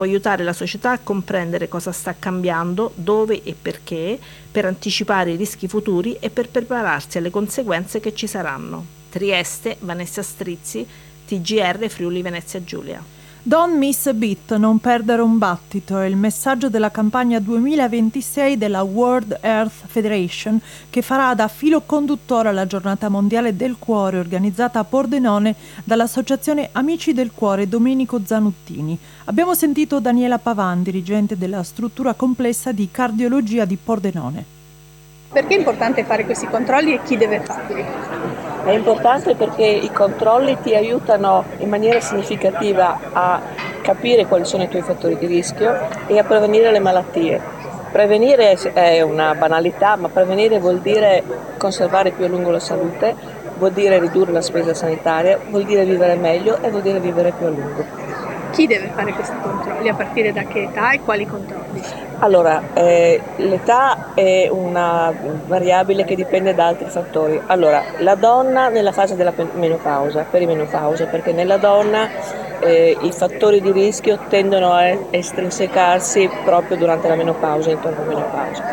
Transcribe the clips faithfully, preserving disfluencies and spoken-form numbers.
aiutare la società a comprendere cosa sta cambiando, dove e perché, per anticipare i rischi futuri e per prepararsi alle conseguenze che ci saranno. Trieste, Vanessa Strizzi, T G R Friuli Venezia Giulia. Don't miss a beat, non perdere un battito, è il messaggio della campagna duemilaventisei della World Earth Federation, che farà da filo conduttore alla giornata mondiale del cuore organizzata a Pordenone dall'associazione Amici del Cuore Domenico Zanuttini. Abbiamo sentito Daniela Pavan, dirigente della struttura complessa di cardiologia di Pordenone. Perché è importante fare questi controlli e chi deve farli? È importante perché i controlli ti aiutano in maniera significativa a capire quali sono i tuoi fattori di rischio e a prevenire le malattie. Prevenire è una banalità, ma prevenire vuol dire conservare più a lungo la salute, vuol dire ridurre la spesa sanitaria, vuol dire vivere meglio e vuol dire vivere più a lungo. Chi deve fare questi controlli? A partire da che età e quali controlli? Allora, eh, l'età è una variabile che dipende da altri fattori. Allora, la donna nella fase della menopausa, perimenopausa, perché nella donna eh, i fattori di rischio tendono a estrinsecarsi proprio durante la menopausa, intorno alla menopausa.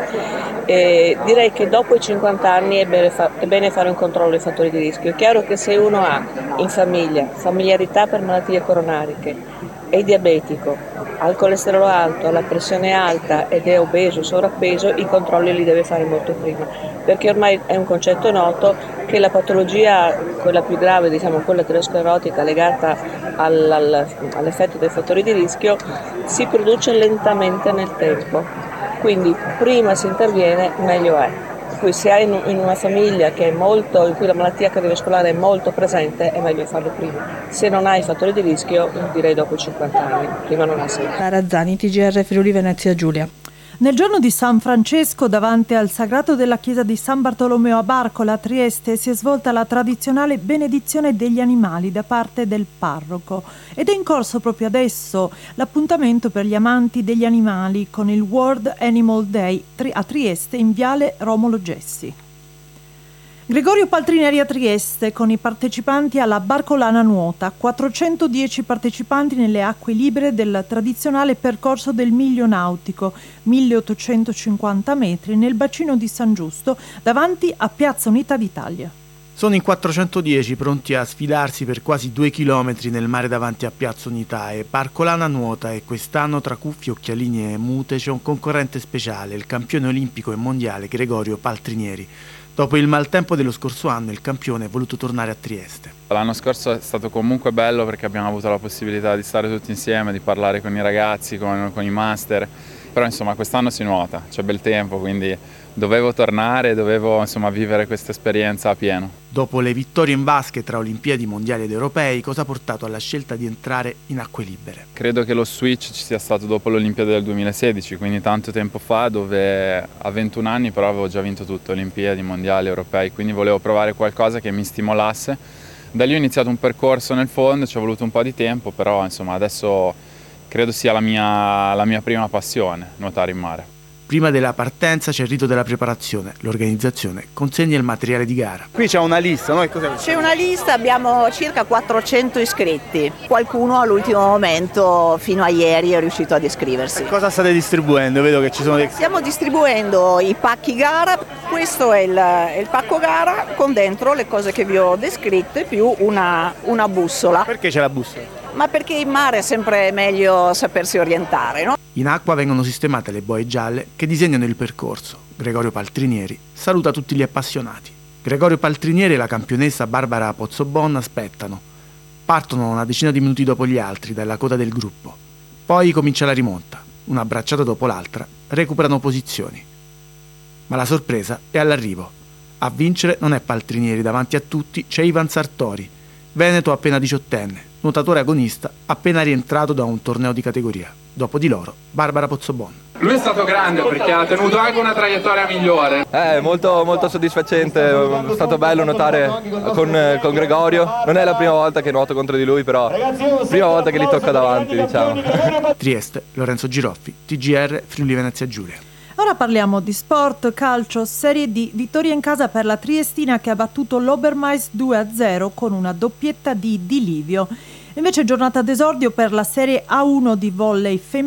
Eh, direi che dopo i cinquanta anni è bene, fa- è bene fare un controllo dei fattori di rischio. È chiaro che se uno ha in famiglia familiarità per malattie coronariche, è diabetico, ha il colesterolo alto, ha la pressione alta ed è obeso, sovrappeso, i controlli li deve fare molto prima, perché ormai è un concetto noto che la patologia, quella più grave, diciamo quella aterosclerotica legata al, al, all'effetto dei fattori di rischio, si produce lentamente nel tempo, quindi prima si interviene meglio è. Poi se hai in una famiglia che è molto, in cui la malattia cardiovascolare è molto presente, è meglio farlo prima. Se non hai fattori di rischio, direi dopo i cinquanta anni, prima non ha senso. Razzani, T G R Friuli Venezia Giulia. Nel giorno di San Francesco, davanti al sagrato della chiesa di San Bartolomeo a Barcola, a Trieste, si è svolta la tradizionale benedizione degli animali da parte del parroco. Ed è in corso proprio adesso l'appuntamento per gli amanti degli animali con il World Animal Day a Trieste in viale Romolo Gessi. Gregorio Paltrineri a Trieste con i partecipanti alla Barcolana Nuota, quattrocentodieci partecipanti nelle acque libere del tradizionale percorso del Miglio Nautico, milleottocentocinquanta metri nel bacino di San Giusto, davanti a Piazza Unità d'Italia. Sono in quattrocentodieci pronti a sfidarsi per quasi due chilometri nel mare davanti a Piazza Unità e Barcolana Nuota, e quest'anno tra cuffie, occhialini e mute c'è un concorrente speciale, il campione olimpico e mondiale Gregorio Paltrinieri. Dopo il maltempo dello scorso anno, il campione è voluto tornare a Trieste. L'anno scorso è stato comunque bello perché abbiamo avuto la possibilità di stare tutti insieme, di parlare con i ragazzi, con, con i master, però insomma quest'anno si nuota, c'è bel tempo, quindi dovevo tornare, dovevo insomma vivere questa esperienza a pieno. Dopo le vittorie in basket tra Olimpiadi mondiali ed europei, cosa ha portato alla scelta di entrare in acque libere? Credo che lo switch ci sia stato dopo l'Olimpiade del duemilasedici, quindi tanto tempo fa, dove a ventuno anni però avevo già vinto tutto, Olimpiadi mondiali, europei, quindi volevo provare qualcosa che mi stimolasse. Da lì ho iniziato un percorso nel fondo, ci è voluto un po' di tempo, però insomma adesso credo sia la mia, la mia prima passione, nuotare in mare. Prima della partenza c'è il rito della preparazione, l'organizzazione consegna il materiale di gara. Qui c'è una lista, no? Cos'è? C'è una lista, abbiamo circa quattrocento iscritti. Qualcuno all'ultimo momento, fino a ieri, è riuscito ad iscriversi. Cosa state distribuendo? Vedo che ci sono dei... Stiamo distribuendo i pacchi gara. Questo è il, è il pacco gara con dentro le cose che vi ho descritte più una, una bussola. Perché c'è la bussola? Ma perché in mare è sempre meglio sapersi orientare, no? In acqua vengono sistemate le boe gialle che disegnano il percorso. Gregorio Paltrinieri saluta tutti gli appassionati. Gregorio Paltrinieri e la campionessa Barbara Pozzobon aspettano. Partono una decina di minuti dopo gli altri dalla coda del gruppo. Poi comincia la rimonta. Una bracciata dopo l'altra recuperano posizioni. Ma la sorpresa è all'arrivo. A vincere non è Paltrinieri, davanti a tutti c'è Ivan Sartori, veneto appena diciottenne, nuotatore agonista appena rientrato da un torneo di categoria. Dopo di loro, Barbara Pozzobon. Lui è stato grande perché ha tenuto anche una traiettoria migliore. È molto, molto soddisfacente, è stato bello nuotare con, con Gregorio. Non è la prima volta che nuoto contro di lui, però prima volta che gli tocca davanti, diciamo. Trieste, Lorenzo Giroffi, T G R Friuli Venezia Giulia. Ora parliamo di sport, calcio, Serie D, vittoria in casa per la Triestina che ha battuto l'Obermais due a zero con una doppietta di Di Livio. Invece giornata d'esordio per la Serie A uno di volley femminile.